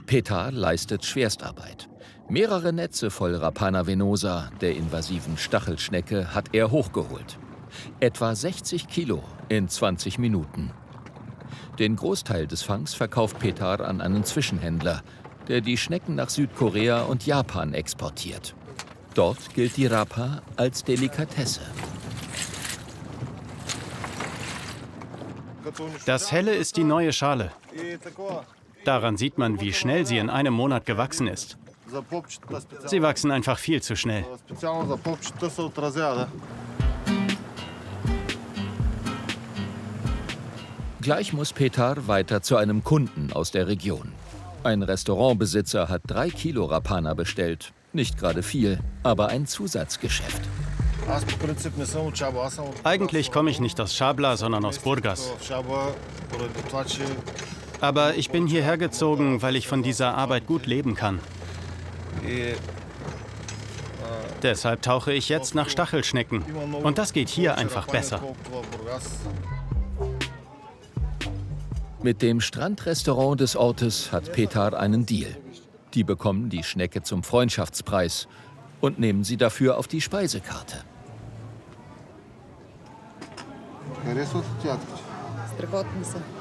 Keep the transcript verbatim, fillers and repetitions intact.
Petar leistet Schwerstarbeit. Mehrere Netze voll Rapana venosa, der invasiven Stachelschnecke, hat er hochgeholt. Etwa sechzig Kilo in zwanzig Minuten. Den Großteil des Fangs verkauft Petar an einen Zwischenhändler, der die Schnecken nach Südkorea und Japan exportiert. Dort gilt die Rapa als Delikatesse. Das Helle ist die neue Schale. Daran sieht man, wie schnell sie in einem Monat gewachsen ist. Sie wachsen einfach viel zu schnell. Gleich muss Petar weiter zu einem Kunden aus der Region. Ein Restaurantbesitzer hat drei Kilo Rapana bestellt. Nicht gerade viel, aber ein Zusatzgeschäft. Eigentlich komme ich nicht aus Schabla, sondern aus Burgas. Aber ich bin hierher gezogen, weil ich von dieser Arbeit gut leben kann. Deshalb tauche ich jetzt nach Stachelschnecken. Und das geht hier einfach besser. Mit dem Strandrestaurant des Ortes hat Petar einen Deal. Die bekommen die Schnecke zum Freundschaftspreis und nehmen sie dafür auf die Speisekarte. Страхотно са.